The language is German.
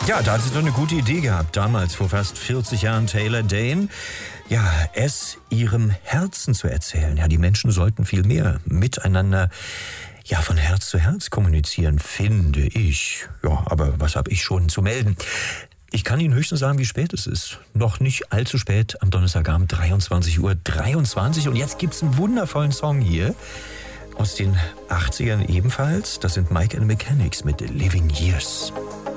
Ja, da hat sie doch eine gute Idee gehabt, damals vor fast 40 Jahren, Taylor Dayne. Ja, es ihrem Herzen zu erzählen. Ja, die Menschen sollten viel mehr miteinander, ja, von Herz zu Herz kommunizieren, finde ich. Ja, aber was habe ich schon zu melden? Ich kann Ihnen höchstens sagen, wie spät es ist. Noch nicht allzu spät, am Donnerstagabend 23:23 Uhr. Und jetzt gibt's einen wundervollen Song hier. Aus den 80ern ebenfalls. Das sind Mike and the Mechanics mit Living Years.